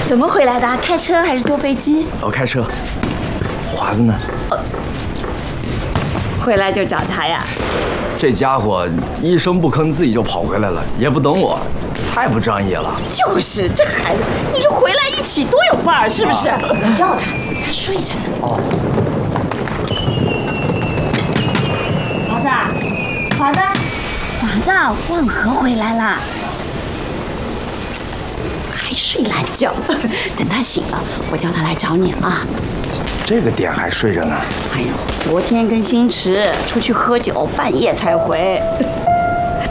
怎么回来的？开车还是坐飞机？ 我开车。华子呢？ 回来就找他呀？ 这家伙一声不吭，自己就跑回来了，也不等我，太不仗义了。 就是这孩子，你说回来一起多有伴儿，是不是？你叫他，他睡着呢。 哦。 华子，华子，华子，万和回来了。还睡懒觉，等他醒了，我叫他来找你啊。 这个点还睡着呢。 哎呦，昨天跟星驰出去喝酒，半夜才回。